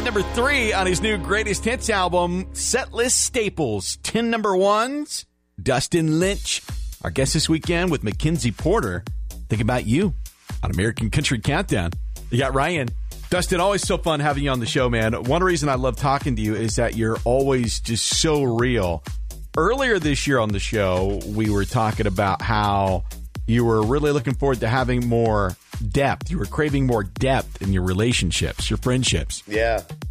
number 3 on his new Greatest Hits album, Setlist Staples. 10 number ones. Dustin Lynch, our guest this weekend with Mackenzie Porter. Think about you on American Country Countdown. You got Ryan. Dustin, always so fun having you on the show, man. One reason I love talking to you is that you're always just so real. Earlier this year on the show, we were talking about how you were really looking forward to having more depth. You were craving more depth in your relationships, your friendships. Yeah.